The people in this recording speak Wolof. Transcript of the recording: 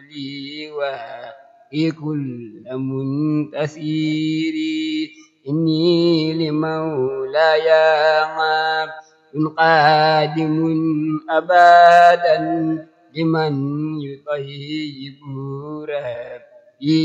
لي وفي كل منتسير إني لمولاي عبد قادم أبدا لمن يطيب ربي